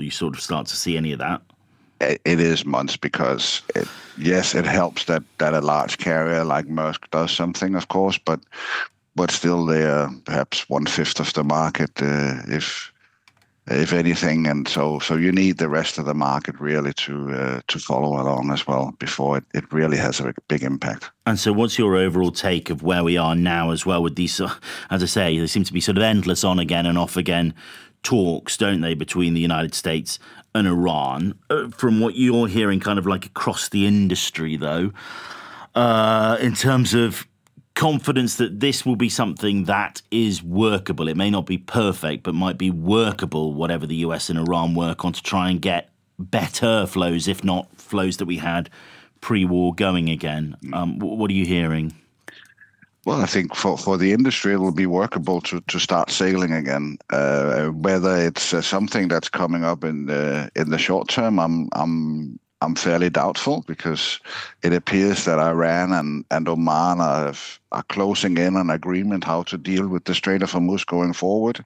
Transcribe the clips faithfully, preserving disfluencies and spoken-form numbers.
you sort of start to see any of that? It is months because, it, yes, it helps that, that a large carrier like Maersk does something, of course, but but still they are perhaps one-fifth of the market, uh, if if anything. And so so you need the rest of the market really to uh, to follow along as well before it, it really has a big impact. And so what's your overall take of where we are now as well with these, uh, as I say, they seem to be sort of endless on again and off again talks, don't they, between the United States and Iran? Uh, from what you're hearing kind of like across the industry, though, uh, in terms of confidence that this will be something that is workable. It may not be perfect, but might be workable, whatever the U S and Iran work on to try and get better flows, if not flows that we had pre-war going again. Um, what are you hearing? Well, I think for, for the industry, it will be workable to, to start sailing again. Uh, whether it's uh, something that's coming up in the in the short term, I'm I'm I'm fairly doubtful, because it appears that Iran and, and Oman are are closing in on agreement how to deal with the Strait of Hormuz going forward.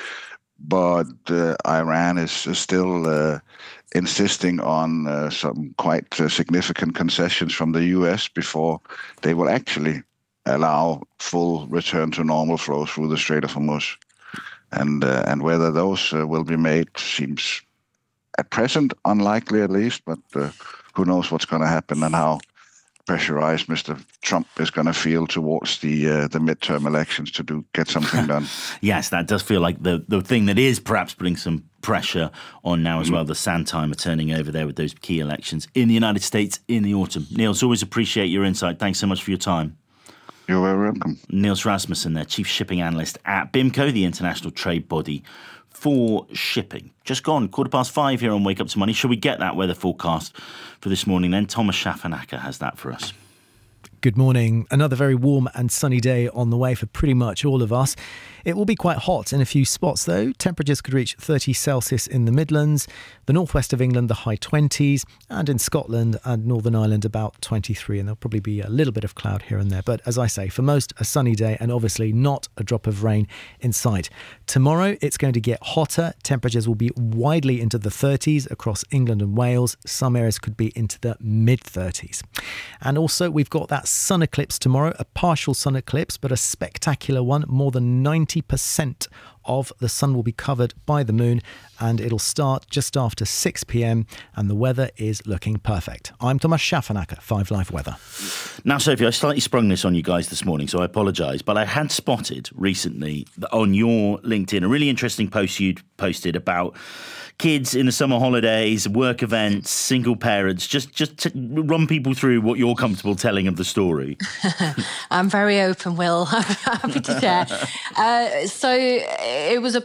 But uh, Iran is, is still uh, insisting on uh, some quite uh, significant concessions from the U S before they will actually allow full return to normal flow through the Strait of Hormuz. And uh, and whether those uh, will be made seems at present unlikely, at least, but uh, who knows what's going to happen and how pressurized Mister Trump is going to feel towards the uh, the midterm elections to do get something done. Yes, that does feel like the, the thing that is perhaps putting some pressure on now as mm. well. The sand time are turning over there with those key elections in the United States in the autumn. Niels, always appreciate your insight. Thanks so much for your time. You're very welcome. Niels Rasmussen there, Chief Shipping Analyst at BIMCO, the international trade body for shipping. Just gone, quarter past five here on Wake Up to Money. Shall we get that weather forecast for this morning then? Thomas Schaffernacker has that for us. Good morning. Another very warm and sunny day on the way for pretty much all of us. It will be quite hot in a few spots though. Temperatures could reach thirty Celsius in the Midlands, the northwest of England the high twenties, and in Scotland and Northern Ireland about twenty-three, and there'll probably be a little bit of cloud here and there. But as I say, for most a sunny day and obviously not a drop of rain in sight. Tomorrow it's going to get hotter. Temperatures will be widely into the thirties across England and Wales. Some areas could be into the mid thirties. And also we've got that sun eclipse tomorrow, a partial sun eclipse, but a spectacular one. More than ninety percent of the sun will be covered by the moon, and it'll start just after six p.m. and the weather is looking perfect. I'm Thomas Schaffernacker, Five Live Weather. Now, Sophie, I slightly sprung this on you guys this morning, so I apologise, but I had spotted recently on your LinkedIn a really interesting post you'd posted about kids in the summer holidays, work events, single parents. Just just to run people through what you're comfortable telling of the story. I'm very open, Will. I'm happy to share. Uh, so it was a